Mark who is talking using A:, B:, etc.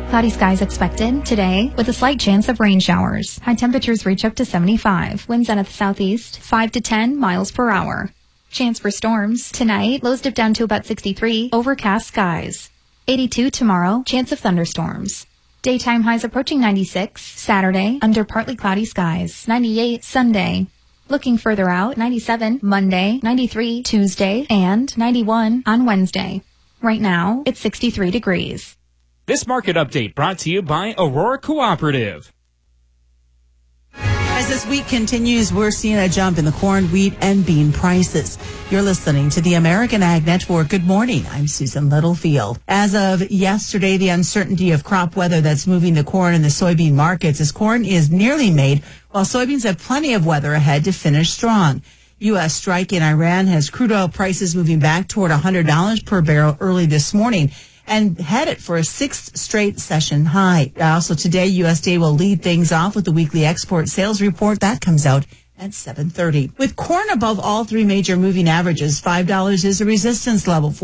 A: Cloudy skies expected today with a slight chance of rain showers. High temperatures reach up to 75. Winds out of the southeast, 5 to 10 miles per hour. Chance for storms tonight. Lows dip down to about 63. Overcast skies. 82 tomorrow. Chance of thunderstorms. Daytime highs approaching 96. Saturday, under partly cloudy skies. 98 Sunday. Looking further out, 97 Monday, 93 Tuesday, and 91 on Wednesday. Right now, it's 63 degrees.
B: This market update brought to you by Aurora Cooperative.
C: As this week continues, we're seeing a jump in the corn, wheat, and bean prices. You're listening to the American Ag Network. Good morning. I'm Susan Littlefield. As of yesterday, the uncertainty of crop weather that's moving the corn and the soybean markets as corn is nearly made, while soybeans have plenty of weather ahead to finish strong. U.S. strike in Iran has crude oil prices moving back toward $100 per barrel early this morning and headed for a sixth straight session high. Also today, USDA will lead things off with the weekly export sales report. That comes out at 7:30. With corn above all three major moving averages, $5 is a resistance level.